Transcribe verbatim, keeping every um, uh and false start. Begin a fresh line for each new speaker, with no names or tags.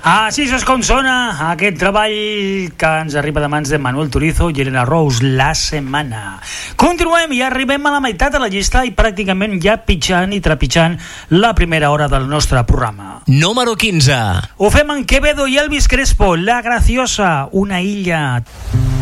Així és com sona aquest treball que ens arriba de mans de Manuel Turizo i Elena Rose, La Setmana. Continuem i arribem a la meitat de la llista i pràcticament ja pitjant i trepitjant la primera hora del nostre programa.
Número quinze.
Ho fem amb Quevedo i Elvis Crespo, La Graciosa, Una illa.